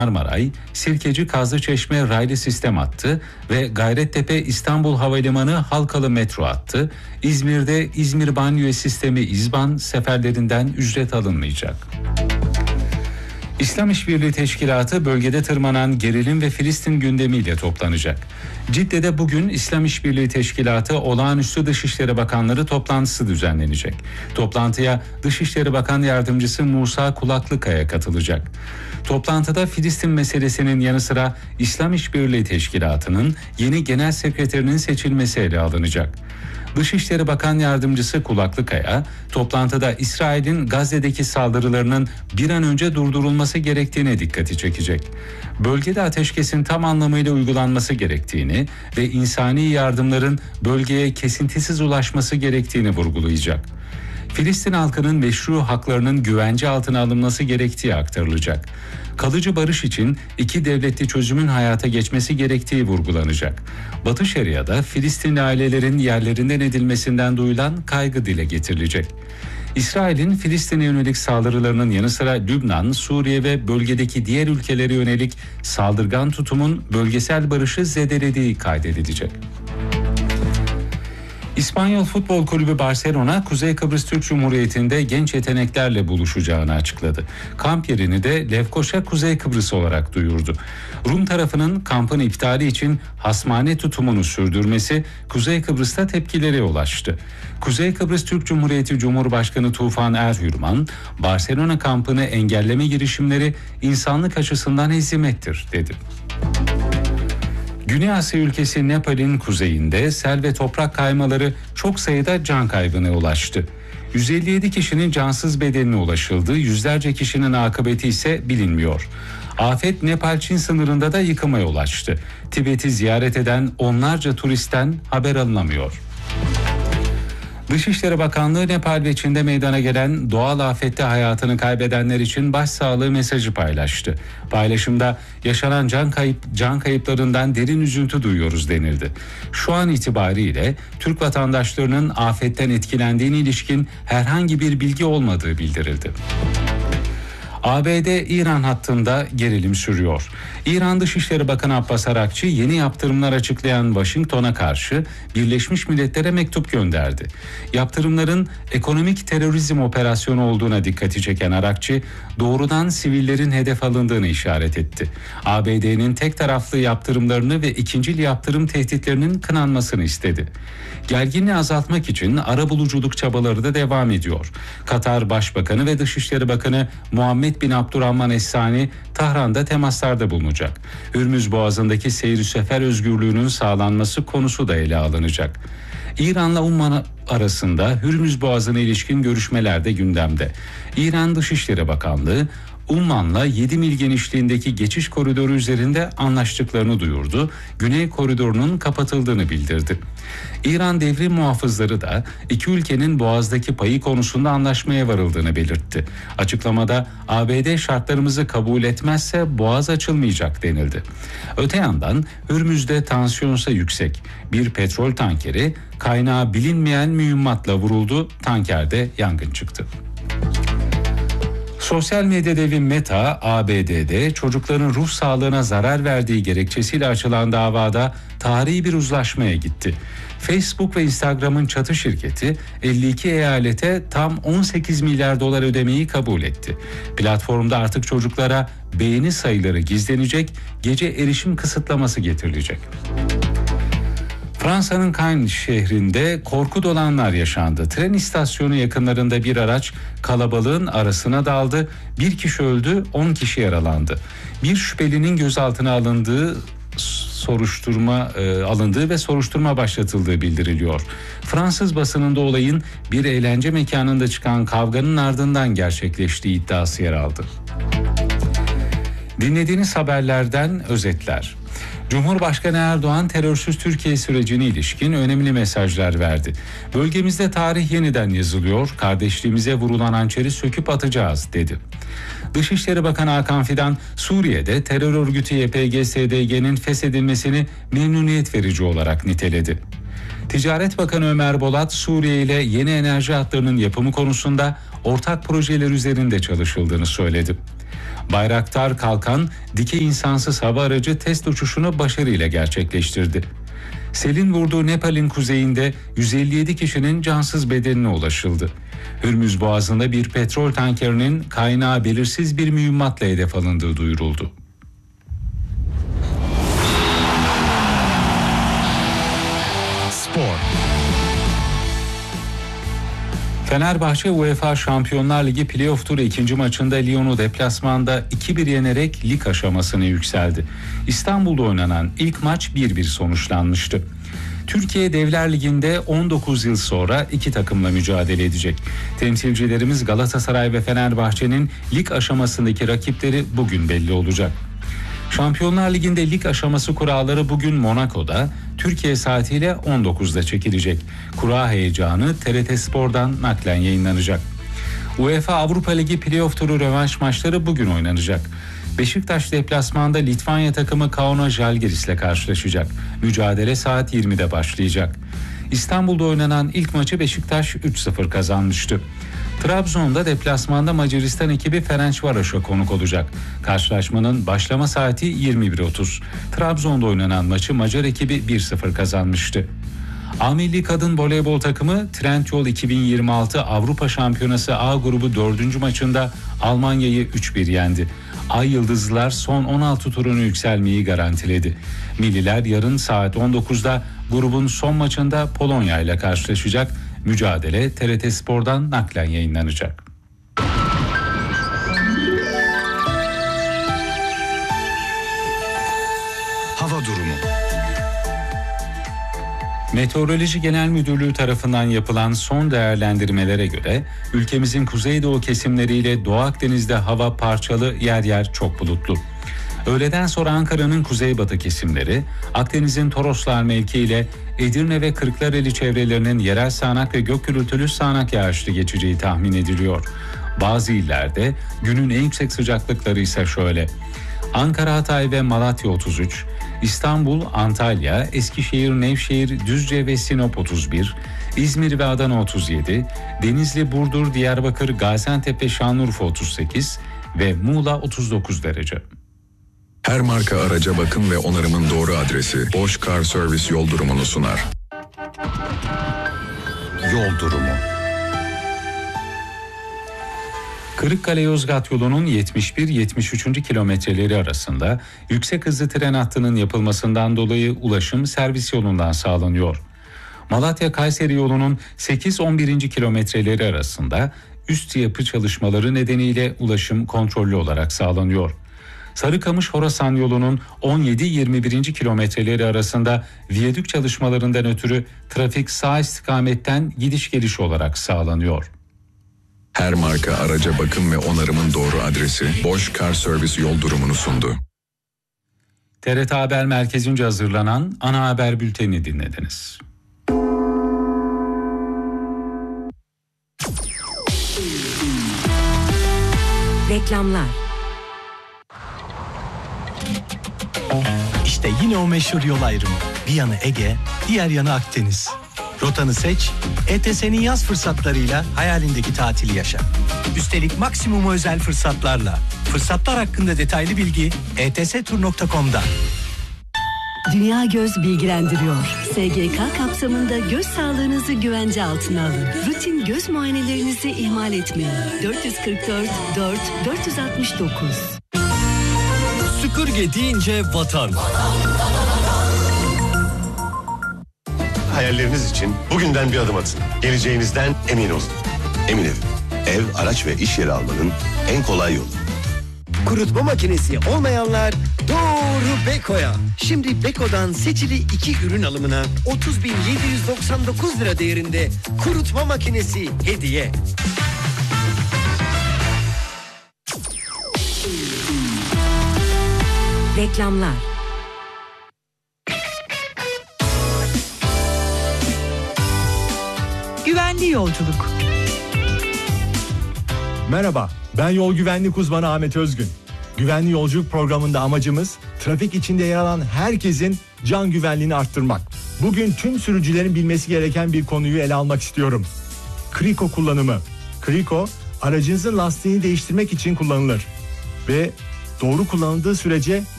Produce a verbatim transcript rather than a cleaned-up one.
Marmaray, Sirkeci Kazlıçeşme raylı sistem hattı ve Gayrettepe İstanbul Havalimanı halkalı metro hattı, İzmir'de İzmir Banliyö Sistemi İZBAN seferlerinden ücret alınmayacak. İslam İşbirliği Teşkilatı bölgede tırmanan gerilim ve Filistin gündemiyle toplanacak. Cidde'de bugün İslam İşbirliği Teşkilatı Olağanüstü Dışişleri Bakanları toplantısı düzenlenecek. Toplantıya Dışişleri Bakan Yardımcısı Musa Kulaklıkaya katılacak. Toplantıda Filistin meselesinin yanı sıra İslam İşbirliği Teşkilatı'nın yeni genel sekreterinin seçilmesi ele alınacak. Dışişleri Bakan Yardımcısı Kulaklıkaya, toplantıda İsrail'in Gazze'deki saldırılarının bir an önce durdurulması gerektiğine dikkati çekecek. Bölgede ateşkesin tam anlamıyla uygulanması gerektiğini ve insani yardımların bölgeye kesintisiz ulaşması gerektiğini vurgulayacak. Filistin halkının meşru haklarının güvence altına alınması gerektiği aktarılacak. Kalıcı barış için iki devletli çözümün hayata geçmesi gerektiği vurgulanacak. Batı Şeria'da Filistinli ailelerin yerlerinden edilmesinden duyulan kaygı dile getirilecek. İsrail'in Filistin'e yönelik saldırılarının yanı sıra Lübnan, Suriye ve bölgedeki diğer ülkelere yönelik saldırgan tutumun bölgesel barışı zedelediği kaydedilecek. İspanyol Futbol Kulübü Barcelona, Kuzey Kıbrıs Türk Cumhuriyeti'nde genç yeteneklerle buluşacağını açıkladı. Kamp yerini de Lefkoşa Kuzey Kıbrıs olarak duyurdu. Rum tarafının kampın iptali için hasmane tutumunu sürdürmesi Kuzey Kıbrıs'ta tepkilere ulaştı. Kuzey Kıbrıs Türk Cumhuriyeti Cumhurbaşkanı Tufan Erhürman, Barcelona kampını engelleme girişimleri insanlık açısından hezimettir dedi. Güney Asya ülkesi Nepal'in kuzeyinde sel ve toprak kaymaları çok sayıda can kaybına ulaştı. yüz elli yedi kişinin cansız bedenine ulaşıldı, yüzlerce kişinin akıbeti ise bilinmiyor. Afet Nepal-Çin sınırında da yıkıma yol açtı. Tibet'i ziyaret eden onlarca turistten haber alınamıyor. Dışişleri Bakanlığı Nepal ve Çin'de meydana gelen doğal afette hayatını kaybedenler için başsağlığı mesajı paylaştı. Paylaşımda yaşanan can kayıp can kayıplarından derin üzüntü duyuyoruz denildi. Şu an itibariyle Türk vatandaşlarının afetten etkilendiğine ilişkin herhangi bir bilgi olmadığı bildirildi. A B D-İran hattında gerilim sürüyor. İran Dışişleri Bakanı Abbas Arakçı yeni yaptırımlar açıklayan Washington'a karşı Birleşmiş Milletler'e mektup gönderdi. Yaptırımların ekonomik terörizm operasyonu olduğuna dikkati çeken Arakçı, doğrudan sivillerin hedef alındığını işaret etti. A B D'nin tek taraflı yaptırımlarını ve ikincil yaptırım tehditlerinin kınanmasını istedi. Gerginliği azaltmak için arabuluculuk çabaları da devam ediyor. Katar Başbakanı ve Dışişleri Bakanı Muhammed bin Abdurrahman Es-Sani Tahran'da temaslarda bulunacak. Hürmüz Boğazı'ndaki seyir sefer özgürlüğünün sağlanması konusu da ele alınacak. İran'la Umman arasında Hürmüz Boğazı'na ilişkin görüşmeler de gündemde. İran Dışişleri Bakanlığı Umman'la yedi mil genişliğindeki geçiş koridoru üzerinde anlaştıklarını duyurdu. Güney koridorunun kapatıldığını bildirdi. İran devrim muhafızları da iki ülkenin Boğaz'daki payı konusunda anlaşmaya varıldığını belirtti. Açıklamada A B D şartlarımızı kabul etmezse Boğaz açılmayacak denildi. Öte yandan Hürmüz'de tansiyonsa yüksek. Bir petrol tankeri kaynağı bilinmeyen mühimmatla vuruldu. Tankerde yangın çıktı. Sosyal medya devi Meta, A B D'de çocukların ruh sağlığına zarar verdiği gerekçesiyle açılan davada tarihi bir uzlaşmaya gitti. Facebook ve Instagram'ın çatı şirketi elli iki eyalete tam on sekiz milyar dolar ödemeyi kabul etti. Platformda artık çocuklara beğeni sayıları gizlenecek, gece erişim kısıtlaması getirilecek. Fransa'nın Cannes şehrinde korku dolanlar yaşandı. Tren istasyonu yakınlarında bir araç kalabalığın arasına daldı. Bir kişi öldü, on kişi yaralandı. Bir şüphelinin gözaltına alındığı soruşturma e, alındığı ve soruşturma başlatıldığı bildiriliyor. Fransız basınında olayın bir eğlence mekanında çıkan kavganın ardından gerçekleştiği iddiası yer aldı. Dinlediğiniz haberlerden özetler. Cumhurbaşkanı Erdoğan terörsüz Türkiye sürecine ilişkin önemli mesajlar verdi. Bölgemizde tarih yeniden yazılıyor, kardeşliğimize vurulan hançeri söküp atacağız dedi. Dışişleri Bakanı Hakan Fidan, Suriye'de terör örgütü Y P G S D G'nin feshedilmesini memnuniyet verici olarak niteledi. Ticaret Bakanı Ömer Bolat, Suriye ile yeni enerji hatlarının yapımı konusunda ortak projeler üzerinde çalışıldığını söyledi. Bayraktar Kalkan, dikey insansız hava aracı test uçuşunu başarıyla gerçekleştirdi. Selin vurduğu Nepal'in kuzeyinde yüz elli yedi kişinin cansız bedenine ulaşıldı. Hürmüz Boğazı'nda bir petrol tankerinin kaynağı belirsiz bir mühimmatla hedef alındığı duyuruldu. Spor. Fenerbahçe UEFA Şampiyonlar Ligi Playoff Turu ikinci maçında Lyon'u deplasmanda iki bir yenerek lig aşamasına yükseldi. İstanbul'da oynanan ilk maç bir bir sonuçlanmıştı. Türkiye Devler Ligi'nde on dokuz yıl sonra iki takımla mücadele edecek. Temsilcilerimiz Galatasaray ve Fenerbahçe'nin lig aşamasındaki rakipleri bugün belli olacak. Şampiyonlar Ligi'nde lig aşaması kuralları bugün Monaco'da, Türkiye saatiyle on dokuzda çekilecek. Kura heyecanı T R T Spor'dan naklen yayınlanacak. UEFA Avrupa Ligi Playoff Turu rövanş maçları bugün oynanacak. Beşiktaş deplasmanda Litvanya takımı Kaunas Žalgiris'le karşılaşacak. Mücadele saat yirmide başlayacak. İstanbul'da oynanan ilk maçı Beşiktaş üç sıfır kazanmıştı. Trabzon'da deplasmanda Macaristan ekibi Ferencvaros'a konuk olacak. Karşılaşmanın başlama saati yirmi bir otuz. Trabzon'da oynanan maçı Macar ekibi bir sıfır kazanmıştı. A Milli Kadın Voleybol takımı Trendyol iki bin yirmi altı Avrupa Şampiyonası A grubu dördüncü maçında Almanya'yı üç bir yendi. Ay Yıldızlılar son on altı turunu yükselmeyi garantiledi. Milliler yarın saat on dokuzda grubun son maçında Polonya ile karşılaşacak. Mücadele T R T Spor'dan naklen yayınlanacak. Hava durumu. Meteoroloji Genel Müdürlüğü tarafından yapılan son değerlendirmelere göre ülkemizin kuzeydoğu kesimleriyle Doğu Akdeniz'de hava parçalı, yer yer çok bulutlu. Öğleden sonra Ankara'nın kuzeybatı kesimleri, Akdeniz'in Toroslar mevkiiyle Edirne ve Kırklareli çevrelerinin yerel sağanak ve gök gürültülü sağanak yağışlı geçeceği tahmin ediliyor. Bazı illerde günün en yüksek sıcaklıkları ise şöyle: Ankara, Hatay ve Malatya otuz üç, İstanbul, Antalya, Eskişehir, Nevşehir, Düzce ve Sinop otuz bir, İzmir ve Adana otuz yedi, Denizli, Burdur, Diyarbakır, Gaziantep ve Şanlıurfa otuz sekiz ve Muğla otuz dokuz derece. Her marka araca bakım ve onarımın doğru adresi Bosch Car Service yol durumunu sunar. Yol durumu. Kırıkkale-Yozgat yolunun yetmiş bir yetmiş üçüncü kilometreleri arasında yüksek hızlı tren hattının yapılmasından dolayı ulaşım servis yolundan sağlanıyor. Malatya-Kayseri yolunun sekiz on birinci kilometreleri arasında üst yapı çalışmaları nedeniyle ulaşım kontrollü olarak sağlanıyor. Sarıkamış-Horasan yolunun on yedi yirmi birinci kilometreleri arasında viyadük çalışmalarından ötürü trafik sağ istikametten gidiş geliş olarak sağlanıyor. Her marka araca bakım ve onarımın doğru adresi Bosch Car Service yol durumunu sundu. T R T Haber Merkezi'nce hazırlanan ana haber bültenini dinlediniz. Reklamlar. İşte yine o meşhur yol ayrımı. Bir yanı Ege, diğer yanı Akdeniz. Rotanı seç, E T S'nin yaz fırsatlarıyla hayalindeki tatili yaşa. Üstelik maksimum özel fırsatlarla. Fırsatlar hakkında detaylı bilgi e t s tur nokta com'da. Dünya Göz bilgilendiriyor. S G K kapsamında göz sağlığınızı güvence altına alın. Rutin göz muayenelerinizi ihmal etmeyin. dört yüz kırk dört dört dört yüz altmış dokuz. Süpürge deyince vatan. Hayalleriniz için bugünden bir adım atın. Geleceğinizden emin olun. Emin Ev. Ev, araç ve iş yeri almanın en kolay yolu. Kurutma makinesi olmayanlar doğru Beko'ya. Şimdi Beko'dan seçili iki ürün alımına otuz bin yedi yüz doksan dokuz lira değerinde kurutma makinesi hediye. Reklamlar. Güvenli yolculuk. Merhaba, ben yol güvenlik uzmanı Ahmet Özgün. Güvenli yolculuk programında amacımız trafik içinde yer alan herkesin can güvenliğini arttırmak. Bugün tüm sürücülerin bilmesi gereken bir konuyu ele almak istiyorum. Kriko kullanımı. Kriko, aracınızın lastiğini değiştirmek için kullanılır. ve doğru kullanıldığı sürece